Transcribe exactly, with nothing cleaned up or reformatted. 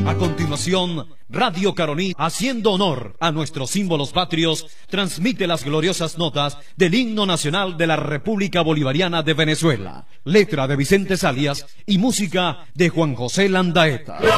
A continuación, Radio Caroní, haciendo honor a nuestros símbolos patrios, transmite las gloriosas notas del himno nacional de la República Bolivariana de Venezuela. Letra de Vicente Salias y música de Juan José Landaeta.